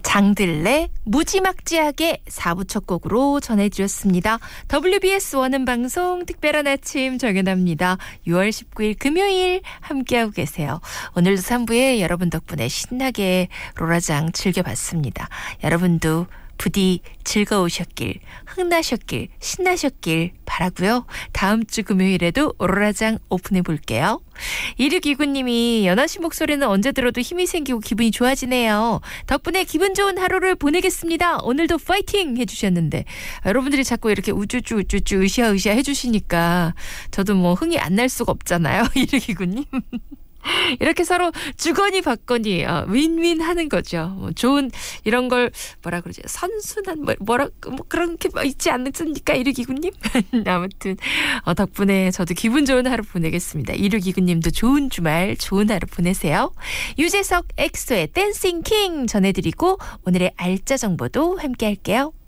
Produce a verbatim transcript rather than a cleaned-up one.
장들레 무지막지하게 사 부 첫 곡으로 전해드렸습니다. 더블유비에스 원음 방송 특별한 아침 정연아입니다. 유월 십구일 금요일 함께하고 계세요. 오늘도 삼 부에 여러분 덕분에 신나게 로라장 즐겨봤습니다. 여러분도 부디 즐거우셨길, 흥나셨길, 신나셨길 바라고요. 다음 주 금요일에도 오로라장 오픈해 볼게요. 이육이구 님이 연아 씨 목소리는 언제 들어도 힘이 생기고 기분이 좋아지네요. 덕분에 기분 좋은 하루를 보내겠습니다. 오늘도 파이팅 해주셨는데 여러분들이 자꾸 이렇게 우쭈쭈 우쭈쭈 으쌰으쌰 해주시니까 저도 뭐 흥이 안 날 수가 없잖아요. 이육이구 님. 이렇게 서로 주거니 받거니 어, 윈윈 하는 거죠. 뭐 좋은 이런 걸 뭐라 그러지? 선순환 뭐, 뭐라 뭐 그런 게 있지 않습니까? 이육이구님. 아무튼 어, 덕분에 저도 기분 좋은 하루 보내겠습니다. 이육이구님도 좋은 주말 좋은 하루 보내세요. 유재석 엑소의 댄싱 킹 전해드리고 오늘의 알짜 정보도 함께 할게요.